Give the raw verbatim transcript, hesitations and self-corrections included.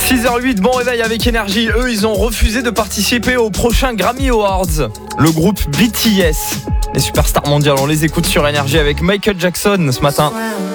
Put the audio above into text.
six heures huit, bon réveil avec Énergie. Eux, ils ont refusé de participer au prochain Grammy Awards. Le groupe B T S, les superstars mondiales, on les écoute sur Énergie avec Michael Jackson ce matin.